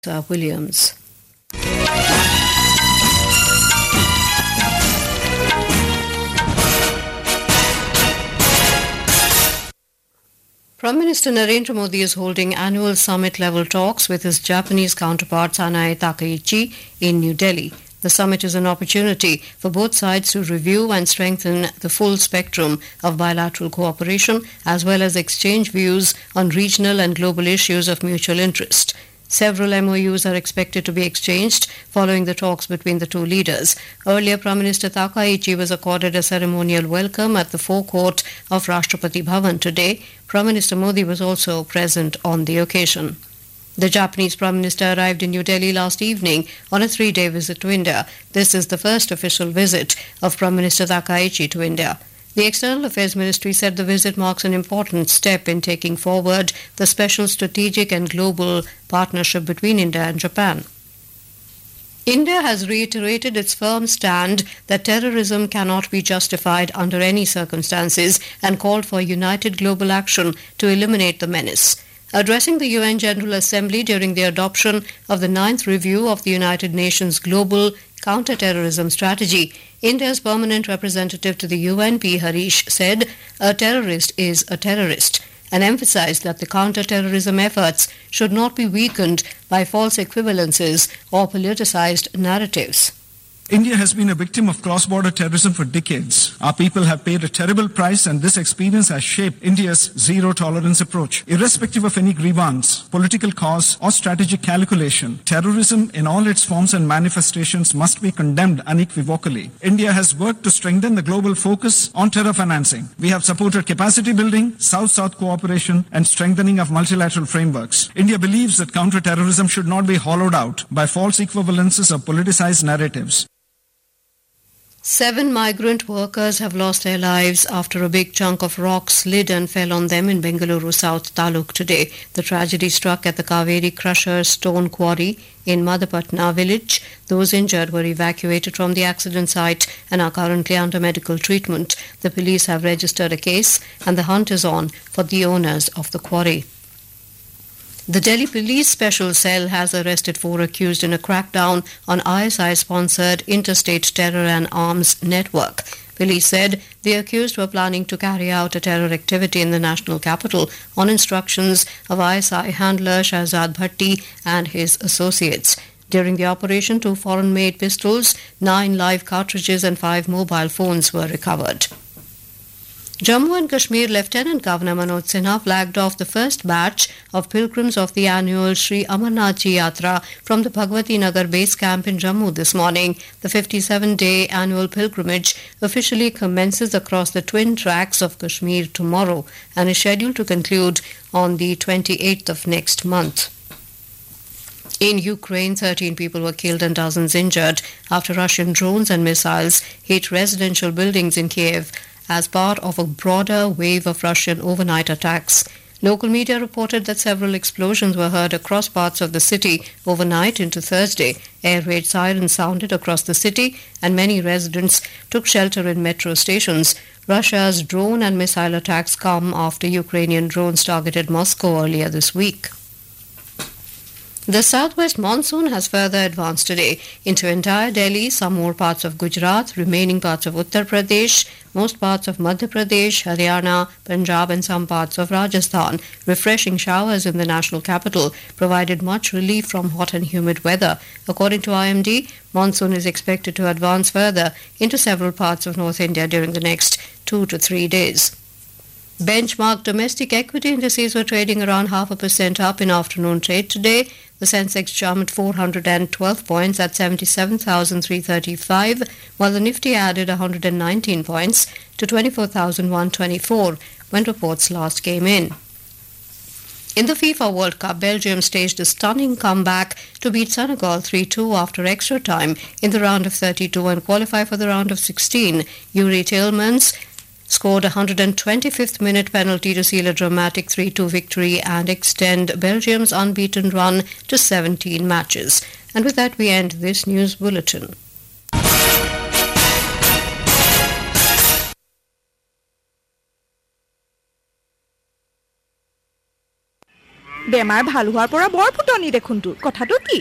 Williams. Prime Minister Narendra Modi is holding annual summit-level talks with his Japanese counterpart Sanae Takaichi in New Delhi. The summit is an opportunity for both sides to review and strengthen the full spectrum of bilateral cooperation, as well as exchange views on regional and global issues of mutual interest. Several MOUs are expected to be exchanged following the talks between the two leaders. Earlier, Prime Minister Takaichi was accorded a ceremonial welcome at the forecourt of Rashtrapati Bhavan today. Prime Minister Modi was also present on the occasion. The Japanese Prime Minister arrived in New Delhi last evening on a 3-day visit to India. This is the first official visit of Prime Minister Takaichi to India. The External Affairs Ministry said the visit marks an important step in taking forward the special strategic and global partnership between India and Japan. India has reiterated its firm stand that terrorism cannot be justified under any circumstances and called for united global action to eliminate the menace. Addressing the UN General Assembly during the adoption of the 9th review of the United Nations Global Counter-Terrorism Strategy, India's permanent representative to the UN, P. Harish, said a terrorist is a terrorist and emphasized that the counter-terrorism efforts should not be weakened by false equivalences or politicized narratives. India has been a victim of cross-border terrorism for decades. Our people have paid a terrible price, and this experience has shaped India's zero-tolerance approach. Irrespective of any grievance, political cause, or strategic calculation, terrorism in all its forms and manifestations must be condemned unequivocally. India has worked to strengthen the global focus on terror financing. We have supported capacity building, South-South cooperation, and strengthening of multilateral frameworks. India believes that counter-terrorism should not be hollowed out by false equivalences or politicized narratives. 7 migrant workers have lost their lives after a big chunk of rock slid and fell on them in Bengaluru South Taluk today. The tragedy struck at the Kaveri Crusher Stone Quarry in Madhapatna village. Those injured were evacuated from the accident site and are currently under medical treatment. The police have registered a case and the hunt is on for the owners of the quarry. The Delhi Police Special Cell has arrested 4 accused in a crackdown on ISI-sponsored interstate terror and arms network. Police said the accused were planning to carry out a terror activity in the national capital on instructions of ISI handler Shahzad Bhatti and his associates. During the operation, 2 foreign-made pistols, 9 live cartridges and 5 mobile phones were recovered. Jammu and Kashmir Lieutenant Governor Manoj Sinha flagged off the first batch of pilgrims of the annual Sri Amarnath Ji Yatra from the Bhagwati Nagar base camp in Jammu this morning. The 57-day annual pilgrimage officially commences across the twin tracks of Kashmir tomorrow and is scheduled to conclude on the 28th of next month. In Ukraine, 13 people were killed and dozens injured after Russian drones and missiles hit residential buildings in Kiev as part of a broader wave of Russian overnight attacks. Local media reported that several explosions were heard across parts of the city overnight into Thursday. Air raid sirens sounded across the city and many residents took shelter in metro stations. Russia's drone and missile attacks come after Ukrainian drones targeted Moscow earlier this week. The southwest monsoon has further advanced today into entire Delhi, some more parts of Gujarat, remaining parts of Uttar Pradesh, most parts of Madhya Pradesh, Haryana, Punjab and some parts of Rajasthan. Refreshing showers in the national capital provided much relief from hot and humid weather. According to IMD, monsoon is expected to advance further into several parts of North India during the next 2 to 3 days. Benchmark domestic equity indices were trading around 0.5% up in afternoon trade today. The Sensex jumped 412 points at 77,335, while the Nifty added 119 points to 24,124 when reports last came in. In the FIFA World Cup, Belgium staged a stunning comeback to beat Senegal 3-2 after extra time in the round of 32 and qualify for the round of 16. Yuri Tillmans scored a 125th minute penalty to seal a dramatic 3-2 victory and extend Belgium's unbeaten run to 17 matches. And with that, we end this news bulletin. বেমাৰ ভাল হোৱাৰ পৰা বৰ ফুটনি দেখোন তোৰ কথাটো কি